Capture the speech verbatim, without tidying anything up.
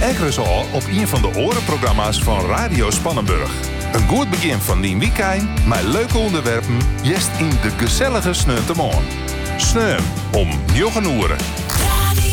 Ekkeres al op een van de orenprogramma's van Radio Spannenburg. Een goed begin van die weekend met leuke onderwerpen, jest in de gezellige Sneuntemoorn. Sneun om negen uur.